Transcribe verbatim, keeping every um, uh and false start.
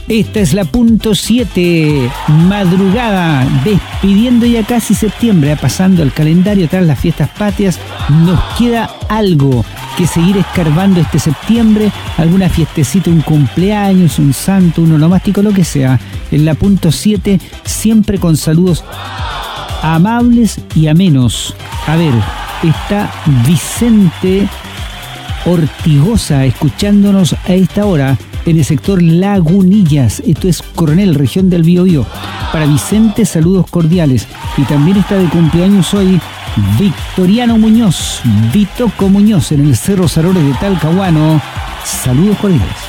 Esta es la punto siete, madrugada, despidiendo ya casi septiembre, pasando el calendario tras las fiestas patrias. Nos queda algo que seguir escarbando este septiembre, alguna fiestecita, un cumpleaños, un santo, un onomástico, lo que sea. En la punto siete, siempre con saludos amables y amenos. A ver, está Vicente Ortigosa escuchándonos a esta hora en el sector Lagunillas. Esto es Coronel, región del Biobío. Para Vicente, saludos cordiales. Y también está de cumpleaños hoy Victoriano Muñoz, Vitoco Muñoz, en el Cerro Sarores de Talcahuano. Saludos cordiales.